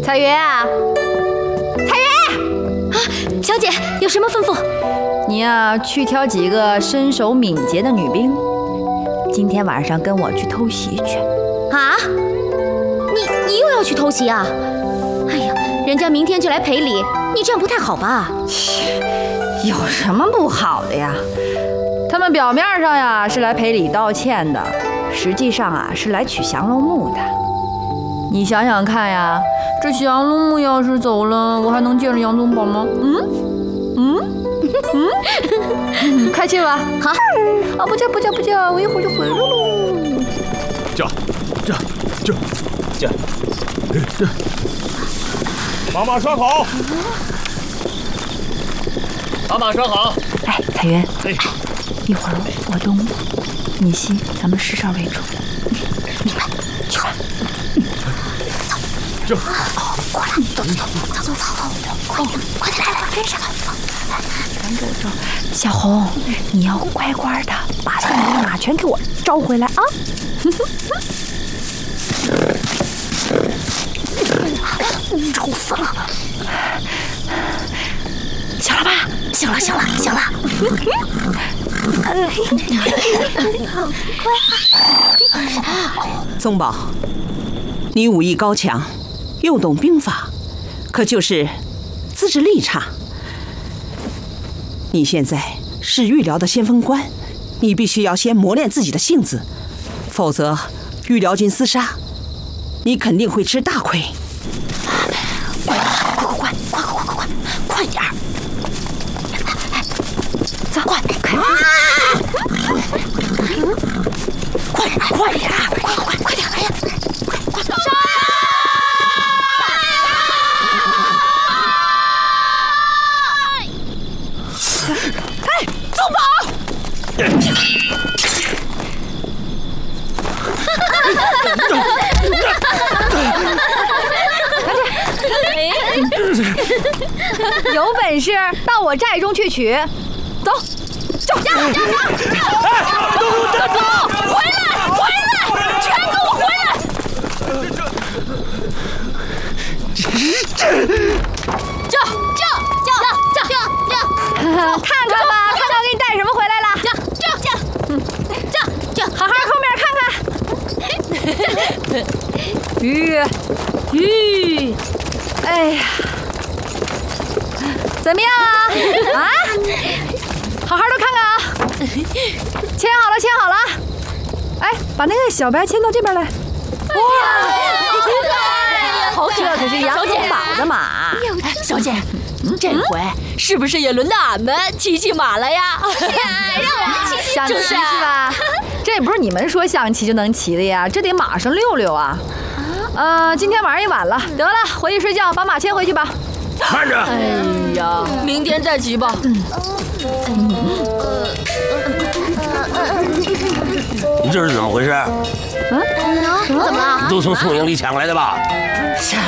彩云啊，彩云啊，小姐有什么吩咐？ 你呀，去挑几个身手敏捷的女兵，今天晚上跟我去偷袭去。 啊？你又要去偷袭啊？哎呀，人家明天就来赔礼，你这样不太好吧？ 有什么不好的呀？他们表面上呀是来赔礼道歉的，实际上啊是来取降龙木的。你想想看呀，这降龙木要是走了，我还能见着杨宗保吗？开去吧。 好。 啊，不叫，我一会儿就回来喽。 叫，把马拴好。 把马拴好。 哎，彩云，一会儿我东，你西，咱们10哨为主。 明白。去吧。 走。 过来，走，快点来，跟上。 走。小红，你要乖乖的把送来的马全给我招回来啊！ 愁死了。行了吧？行了。 宗保，你武艺高强，又懂兵法，可就是资质力差。你现在是御辽的先锋官，你必须要先磨练自己的性子，否则御辽军厮杀，你肯定会吃大亏。 快点儿！走，快点！快点！哎呀！杀！哎，宗保！ 有本事到我寨中去取，走！ 走！回来！全给我回来！叫！ 看看吧，看看我给你带什么回来了。 叫！ 好好后面看看。鱼，哎呀，怎么样啊？好好的看看啊！签好了。哎，把那个小白牵到这边来。哇， 好可爱！ 这可是杨宗保的马。 小姐，这回是不是也轮到俺们骑马了呀？让我们骑想骑是吧？这也不是你们说想骑就能骑的呀，这得马上溜溜啊。今天晚上也晚了，得了，回去睡觉，把马牵回去吧。 看着。 哎呀，明天再骑吧。 你这是怎么回事？ 怎么了？ 都从宋营里抢来的吧？